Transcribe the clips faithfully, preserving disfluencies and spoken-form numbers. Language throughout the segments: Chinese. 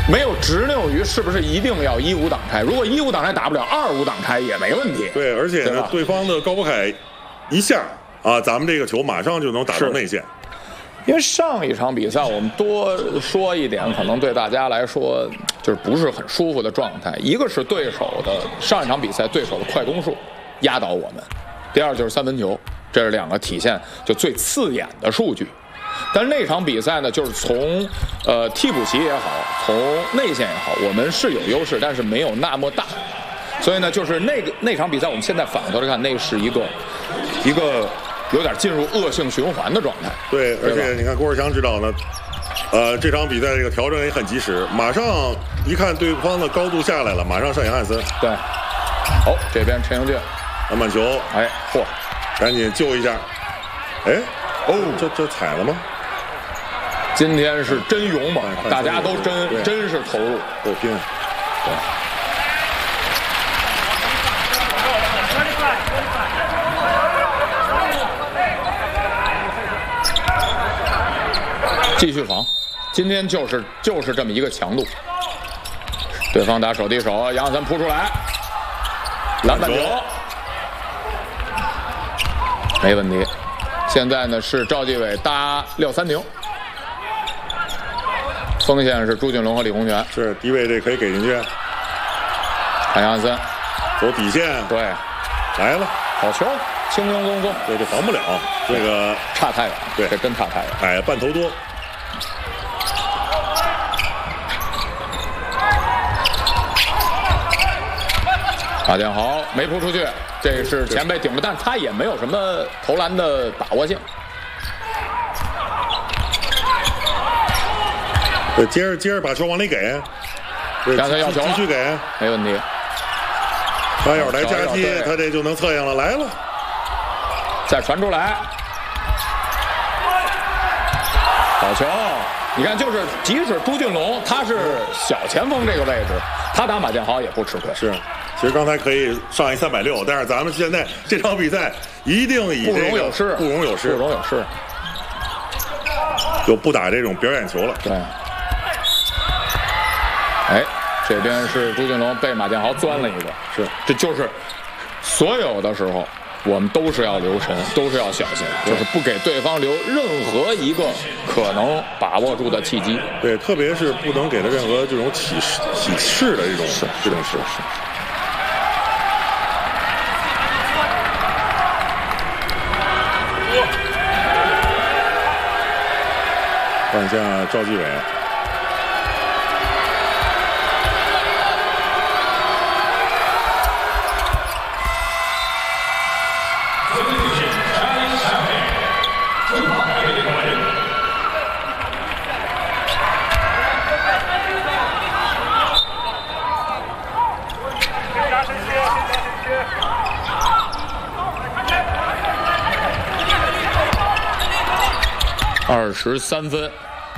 没有执拗于是不是一定要一五挡拆？如果一五挡拆打不了，二五挡拆也没问题。 对，而且呢，对方的高博凯一下啊，咱们这个球马上就能打到内线。 因为上一场比赛我们多说一点，可能对大家来说就是不是很舒服的状态。一个是对手的上一场比赛对手的快攻数压倒我们，第二就是三分球，这是两个体现就最刺眼的数据。但是那场比赛呢，就是从呃替补席也好，从内线也好，我们是有优势，但是没有那么大。所以呢，就是那个那场比赛，我们现在反过头来看，那是一个一个有点进入恶性循环的状态。 对，而且你看郭士强指导呢，呃，这场比赛这个调整也很及时，马上一看对方的高度下来了，马上上演汉森。 对，好、哦，这边陈英俊篮板球， 哎，嚯， 赶紧救一下，哎，哦，这这踩了吗？ 今天是真勇猛，大家都真真是投入， 够拼。对。 继续防，今天就是就是这么一个强度。对方打手递手，杨森扑出来，篮板球，没问题。现在呢是赵继伟搭廖三宁。锋线是朱俊龙和李洪权， 是低位这可以给进去。 看杨森走底线， 对， 来了， 好球，轻轻松松， 对，这防不了，这个差太远， 对， 这真差太远， 哎，半头多。 马建豪没扑出去，这是前辈顶着，但他也没有什么投篮的把握性。 对，接着接着把球往里给，对， 让他要球， 继续给， 没问题。 他要是来夹击，他这就能策应了，来了， 再传出来，好球！你看，就是即使朱俊龙他是小前锋这个位置，他打马建豪也不吃亏。 是，其实刚才可以上一三百六，但是咱们现在这场比赛一定以不容有失， 不容有失， 不容有失， 就不打这种表演球了。 对。哎，这边是朱俊龙被马建豪钻了一个， 是， 这就是所有的时候我们都是要留神，都是要小心，就是不给对方留任何一个可能把握住的契机。 对，特别是不能给他任何这种起势起势的这种是这种事是。换一下赵继伟。 二十三分，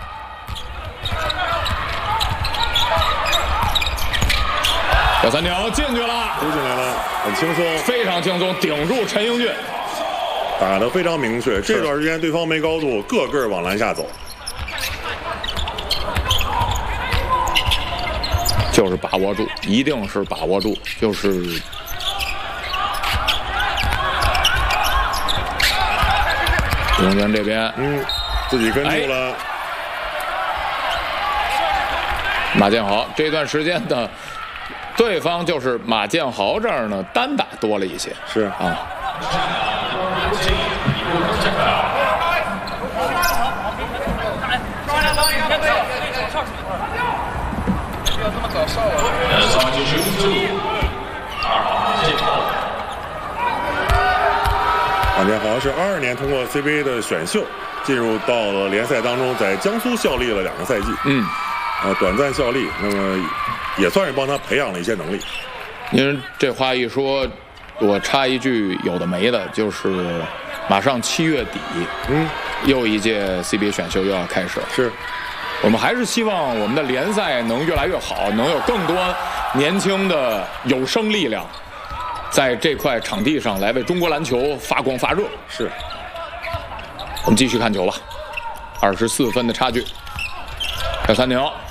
小三条进去了， 出进来了，很轻松， 非常轻松，顶住陈英俊， 打得非常明确。这段时间对方没高度，个个往篮下走， 就是把握住，一定是把握住，就是李洪权这边， 嗯。自己跟住了、哎， 马建豪这段时间的对方就是马建豪这儿呢单打多了一些， 是啊。 马建豪是二二年通过 C B A 的选秀。进入到了联赛当中，在江苏效力了两个赛季， 嗯， 呃，短暂效力，那么也算是帮他培养了一些能力。 因为这话一说，我插一句有的没的，就是马上七月底， 嗯， 又一届 C B A 选秀又要开始， 是， 我们还是希望我们的联赛能越来越好，能有更多年轻的有生力量，在这块场地上来为中国篮球发光发热。 是。 我们继续看球吧，二十四分的差距，小三牛。